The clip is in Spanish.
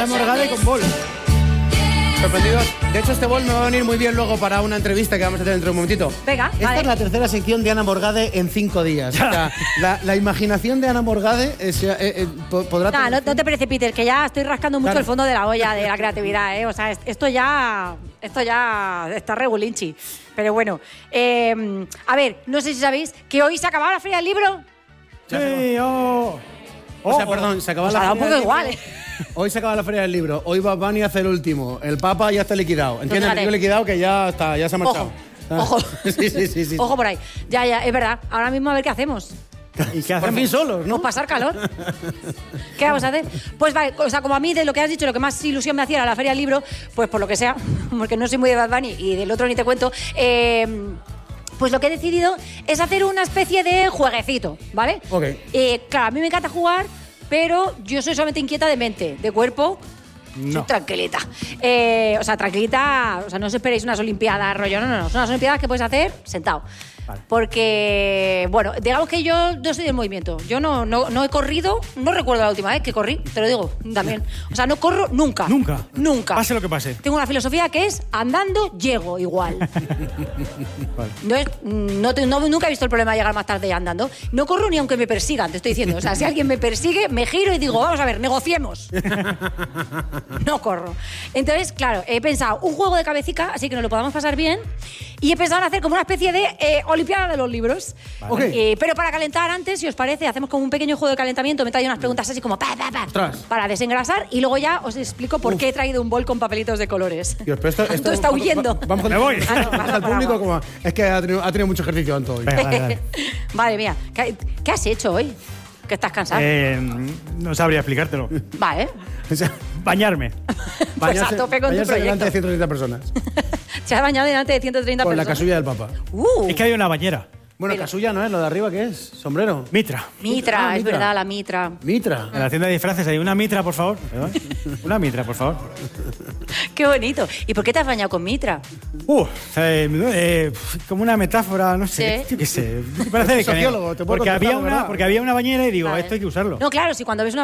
Ana Morgade con bol. Sorprendidos. De hecho, este bol me va a venir muy bien luego para una entrevista que vamos a hacer dentro de un momentito. Venga, Esta es la tercera sección de Ana Morgade en 5 días. O sea, la imaginación de Ana Morgade podrá... No te precipites, que ya estoy rascando mucho el fondo de la olla de la creatividad, ¿eh? O sea, esto ya está regulinchi. Pero bueno, a ver, no sé si sabéis que hoy se acababa la Feria del Libro. Sí, O sea, perdón, se acaba la Feria un poco del Libro. igual, ¿eh? Hoy se acaba la Feria del Libro. Hoy Bad Bunny hace el último. El Papa ya está liquidado. ¿Entiendes? Fíjate. Yo liquidado que ya está, ya se ha marchado. Ojo. Sí. Ojo por ahí. Ya, es verdad. Ahora mismo a ver qué hacemos. ¿Y qué Por hacemos? fin solos, ¿no? Pues pasar calor. ¿Qué vamos a hacer? Pues vale, o sea, como a mí de lo que has dicho, lo que más ilusión me hacía era la Feria del Libro, pues por lo que sea, porque no soy muy de Bad Bunny y del otro ni te cuento, pues lo que he decidido es hacer una especie de jueguecito, ¿vale? Ok. Claro, a mí me encanta jugar, pero yo soy solamente inquieta de mente, de cuerpo. No. Soy tranquilita. Tranquilita, o sea, no os esperéis unas olimpiadas, rollo, no. Son unas olimpiadas que puedes hacer sentado. Vale. Porque, bueno, digamos que yo no soy del movimiento. Yo no he corrido, no recuerdo la última vez que corrí, te lo digo también. O sea, no corro nunca. Nunca. Nunca. Pase lo que pase. Tengo una filosofía que es andando, llego igual. Vale. Nunca he visto el problema de llegar más tarde andando. No corro ni aunque me persigan, te estoy diciendo. O sea, si alguien me persigue, me giro y digo, vamos a ver, negociemos. No corro. Entonces, claro, he pensado un juego de cabecica, así que nos lo podamos pasar bien. Y he pensado en hacer como una especie de Olimpiada de los libros. Vale. Ok. Pero para calentar antes, si os parece, hacemos como un pequeño juego de calentamiento. Me traigo unas preguntas así como Ostras. para desengrasar y luego ya os explico por qué he traído un bol con papelitos de colores. Dios, pero Anto está huyendo. Vamos Me voy. al público como... Es que ha tenido mucho ejercicio Anto hoy. Venga, dale. Madre mía, ¿qué has hecho hoy? ¿Que estás cansado? No sabría explicártelo. Vale. O sea, Bañarme. Pues a tope con tu bañarse delante proyecto. de 130 personas. Se ha bañado delante de 130 Con la personas. casulla del Papa. Es que hay una bañera. Bueno, Pero- casulla no es, lo de arriba, ¿qué es? ¿Sombrero? Mitra. Mitra, Ah, es mitra. verdad, la mitra. Mitra. En la tienda de disfraces hay una mitra, por favor. ¿Perdón? Una mitra, por favor. Qué bonito. ¿Y por qué te has bañado con mitra? Como una metáfora, no sé. Sí. Yo qué sé. Parece de Sociólogo, te puedo contestar, ¿verdad? porque había una bañera y digo, Vale. esto hay que usarlo. No, claro, si cuando ves una